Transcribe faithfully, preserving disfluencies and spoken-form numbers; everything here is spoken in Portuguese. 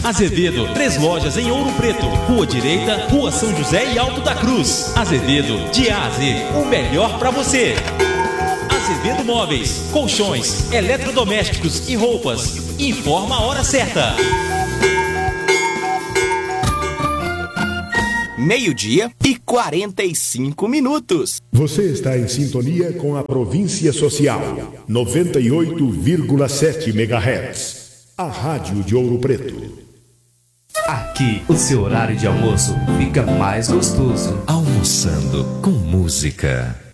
Azevedo, três lojas em Ouro Preto, Rua Direita, Rua São José e Alto da Cruz. Azevedo, de A a Z, o melhor pra você. Azevedo Móveis, colchões, eletrodomésticos e roupas. Informa a hora certa. Meio-dia e quarenta e cinco minutos. Você está em sintonia com a Província Social, noventa e oito vírgula sete megahertz. A Rádio de Ouro Preto. Aqui, o seu horário de almoço fica mais gostoso. Almoçando com música.